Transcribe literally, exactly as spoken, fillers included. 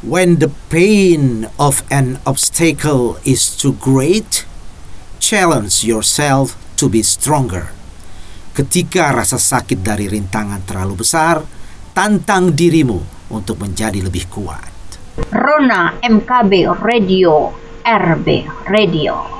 When the pain of an obstacle is too great, challenge yourself to be stronger. Ketika rasa sakit dari rintangan terlalu besar, tantang dirimu untuk menjadi lebih kuat. Rona M K B Radio, R B Radio.